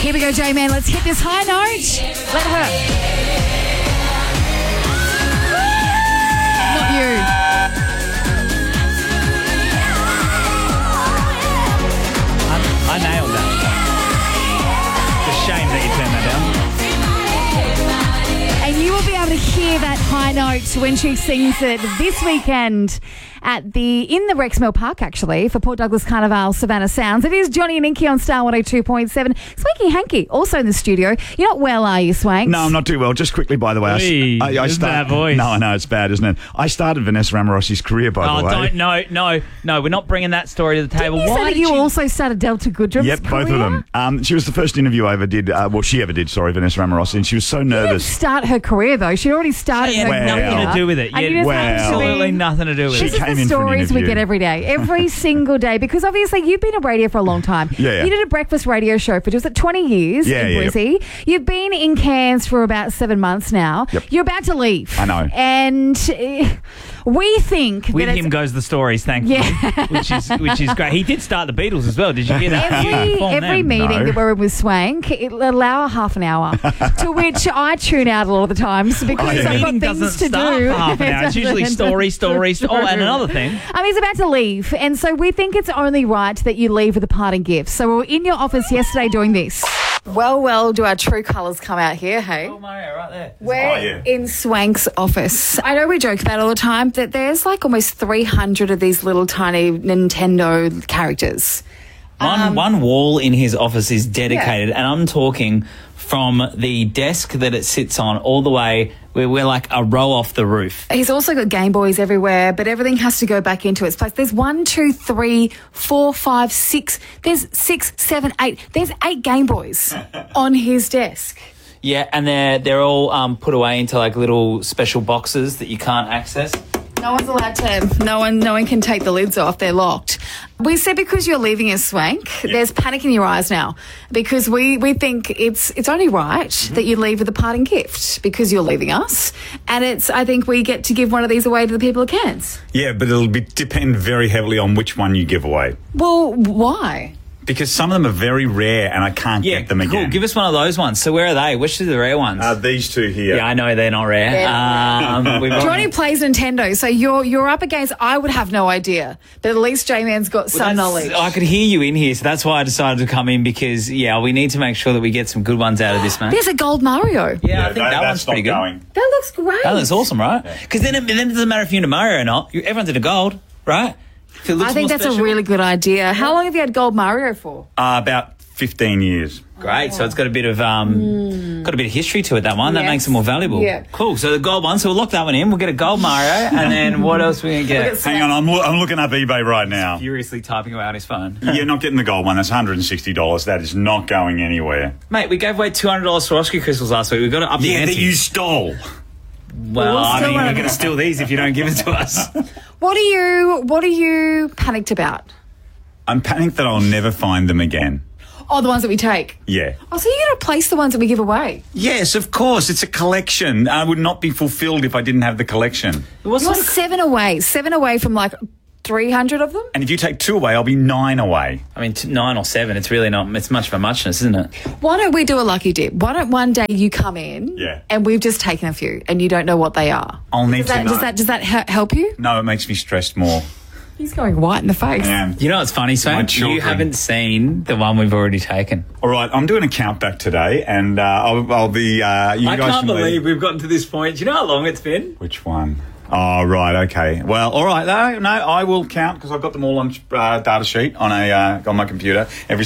Here we go, J-Man. Let's hit this high note. Let her. Not you. I nailed that. It's a shame that you turned that down. And you will be able to hear that high note when she sings it this weekend in the Rexmill Park, actually, for Port Douglas Carnival Savannah Sounds. It is Johnny and Inky on Star 102.7. Swanky Hanky also in the studio. You're not well, are you, Swanks? No, I'm not too well. Just quickly, by the way. I that voice. No, I know, it's bad, isn't it? I started Vanessa Amorosi's career, by the way. No, we're not bringing that story to the table. Didn't you say that you also started Delta Goodrum's Yep, career? both of them. She was the first interview I ever did. She ever did, Vanessa Amorosi, and she was so She didn't nervous. start her career, though. She already started her career. Nothing to do with it. And you just happened to be- Absolutely nothing to do with She This it. came is the in for an stories we interview. get every day, every single day, because obviously you've been a radio for a long time. Yeah. You did a breakfast radio show for, was it 20 years in Brizzy? You've been in Cairns for about 7 months now. Yep. You're about to leave. I know. And we think With that him goes the stories, thankfully, which is great. He did start the Beatles as well. Did you hear that? every meeting that we're in with Swank, it'll allow half an hour, to which I tune out a lot of the times because I've got meeting things doesn't to start do. for half an hour. It's usually story. Oh, and another thing. He's about to leave, and so we think it's only right that you leave with a parting gift. So we were in your office yesterday doing this. Well, do our true colours come out here, hey? Oh, Mario, right there. We're in Swank's office. I know we joke about it all the time that there's like almost 300 of these little tiny Nintendo characters. One wall in his office is dedicated, and I'm talking from the desk that it sits on all the way. We're like a row off the roof. He's also got Game Boys everywhere, but everything has to go back into its place. There's 1, 2, 3, 4, 5, 6. There's 6, 7, 8. There's 8 Game Boys on his desk. Yeah, and they're all put away into like little special boxes that you can't access. No one's allowed to. No one can take the lids off. They're locked. We said because you're leaving us, Swank, there's panic in your eyes now because we think it's only right that you leave with a parting gift because you're leaving us, and I think we get to give one of these away to the people of Cairns. Yeah, but it'll depend very heavily on which one you give away. Well, why? Because some of them are very rare and I can't get them again. Cool. Give us one of those ones. So where are they? Which are the rare ones? These two here. Yeah, I know they're not rare. Johnny plays Nintendo, so you're up against. I would have no idea, but at least J-Man's got some knowledge. I could hear you in here, so that's why I decided to come in because we need to make sure that we get some good ones out of this, man. There's a gold Mario. Yeah, I think that one's pretty good. Going. That looks great. That looks awesome, right? Because then it doesn't matter if you're into Mario or not. Everyone's into gold, right? I think that's a really good idea. How long have you had Gold Mario for? About 15 years. Great. So it's got a bit of history to it, that one. That makes it more valuable. Yeah. Cool. So the gold one, so we'll lock that one in. We'll get a gold Mario, and then what else are we going to get? Hang on, I'm looking up eBay right now. Furiously typing away on his phone. You're not getting the gold one. That's $160. That is not going anywhere. Mate, we gave away $200 for Oscar crystals last week. We've got to up the ante. That you stole. Well, I mean, we're going to steal these if you don't give it to us. What are you panicked about? I'm panicked that I'll never find them again. Oh, the ones that we take? Yeah. Oh, so you're going to replace the ones that we give away? Yes, of course. It's a collection. I would not be fulfilled if I didn't have the collection. You're 7 away from like 300 of them? And if you take 2 away, I'll be 9 away. I mean, 9 or 7, it's really not, it's much of a muchness, isn't it? Why don't we do a lucky dip? Why don't one day you come in and we've just taken a few and you don't know what they are? I'll need to know. Does that help you? No, it makes me stressed more. He's going white in the face. Yeah. You know what's funny, Swank? You haven't seen the one we've already taken. All right, I'm doing a count back today, and I'll be. I can't believe we've gotten to this point. Do you know how long it's been? Which one? Oh, right, okay. Well, all right, no, I will count because I've got them all on data sheet on my computer. Every